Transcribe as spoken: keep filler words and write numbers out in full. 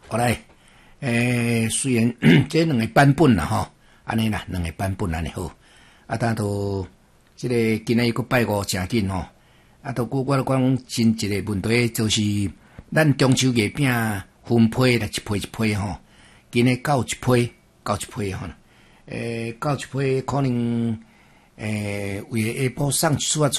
好来，诶，虽然这两个版本啦吼，安尼啦，两个版本安尼好，啊，但都这个今仔又个拜五诚紧吼，啊，都我我讲真一个问题就是咱中秋月饼分批啦，一批一批吼，今日到一批到一批吼，诶，到一批可能诶为下晡送一撮